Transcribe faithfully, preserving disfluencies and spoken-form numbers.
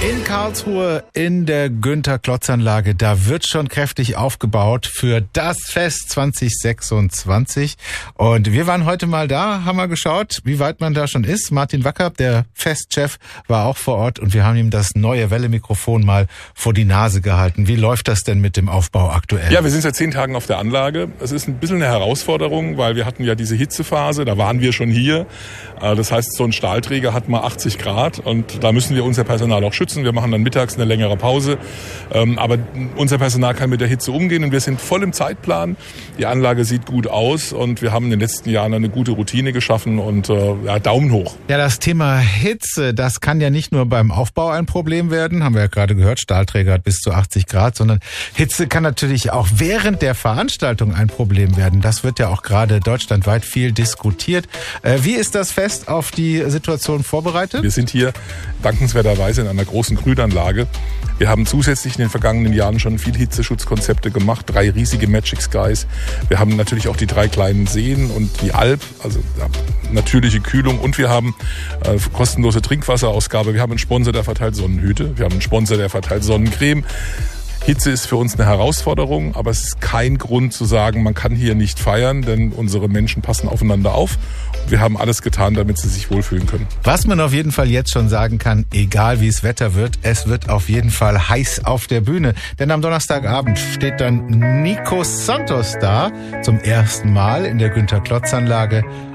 In Karlsruhe in der Günther-Klotz-Anlage, da wird schon kräftig aufgebaut für das Fest zwanzig sechsundzwanzig. Und wir waren heute mal da, haben mal geschaut, wie weit man da schon ist. Martin Wacker, der Festchef, war auch vor Ort und wir haben ihm das neue Welle-Mikrofon mal vor die Nase gehalten. Wie läuft das denn mit dem Aufbau aktuell? Ja, wir sind seit zehn Tagen auf der Anlage. Es ist ein bisschen eine Herausforderung, weil wir hatten ja diese Hitzephase, da waren wir schon hier. Das heißt, so ein Stahlträger hat mal achtzig Grad und da müssen wir unser Personal auch schützen. Wir machen dann mittags eine längere Pause. Aber unser Personal kann mit der Hitze umgehen und wir sind voll im Zeitplan. Die Anlage sieht gut aus und wir haben in den letzten Jahren eine gute Routine geschaffen und ja, Daumen hoch. Ja, das Thema Hitze, das kann ja nicht nur beim Aufbau ein Problem werden, haben wir ja gerade gehört, Stahlträger hat bis zu achtzig Grad, sondern Hitze kann natürlich auch während der Veranstaltung ein Problem werden. Das wird ja auch gerade deutschlandweit viel diskutiert. Wie ist das Fest auf die Situation vorbereitet? Wir sind hier dankenswerterweise in einer großen Grünanlage. Wir haben zusätzlich in den vergangenen Jahren schon viel Hitzeschutzkonzepte gemacht, drei riesige Magic Skies. Wir haben natürlich auch die drei kleinen Seen und die Alp, also ja, natürliche Kühlung, und wir haben äh, kostenlose Trinkwasserausgabe. Wir haben einen Sponsor, der verteilt Sonnenhüte. Wir haben einen Sponsor, der verteilt Sonnencreme. Hitze ist für uns eine Herausforderung, aber es ist kein Grund zu sagen, man kann hier nicht feiern, denn unsere Menschen passen aufeinander auf. Wir haben alles getan, damit sie sich wohlfühlen können. Was man auf jeden Fall jetzt schon sagen kann, egal wie es Wetter wird, es wird auf jeden Fall heiß auf der Bühne. Denn am Donnerstagabend steht dann Nico Santos da, zum ersten Mal in der Günther-Klotz-Anlage.